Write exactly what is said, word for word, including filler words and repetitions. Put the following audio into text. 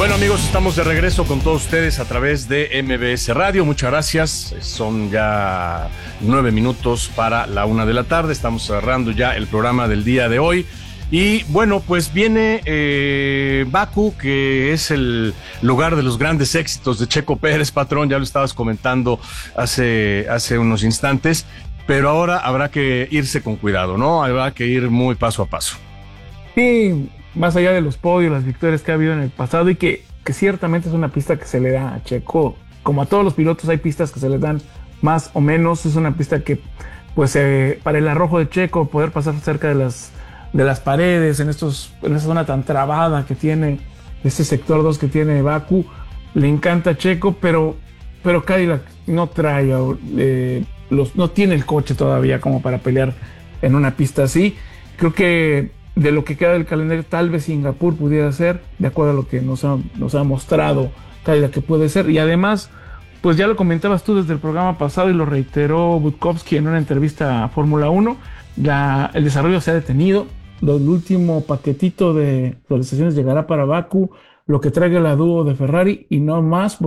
Bueno, amigos, estamos de regreso con todos ustedes a través de M B S Radio. Muchas gracias. Son ya nueve minutos para la una de la tarde. Estamos cerrando ya el programa del día de hoy. Y bueno, pues viene eh, Bakú, que es el lugar de los grandes éxitos de Checo Pérez, patrón. Ya lo estabas comentando hace, hace unos instantes. Pero ahora habrá que irse con cuidado, ¿no? Habrá que ir muy paso a paso. Sí, más allá de los podios, las victorias que ha habido en el pasado y que, que ciertamente es una pista que se le da a Checo. Como a todos los pilotos hay pistas que se les dan más o menos. Es una pista que, pues, eh, para el arrojo de Checo, poder pasar cerca de las, de las paredes, en, estos, en esta zona tan trabada que tiene, este sector dos que tiene Bakú, le encanta a Checo, pero, pero Cadillac no trae, eh, los, no tiene el coche todavía como para pelear en una pista así. Creo que de lo que queda del calendario, tal vez Singapur pudiera ser, de acuerdo a lo que nos ha, nos ha mostrado Cadillac que puede ser. Y además, pues ya lo comentabas tú desde el programa pasado y lo reiteró Budkowski en una entrevista a Fórmula uno, la, el desarrollo se ha detenido. El último paquetito de actualizaciones llegará para Bakú, lo que traiga la dúo de Ferrari y no más.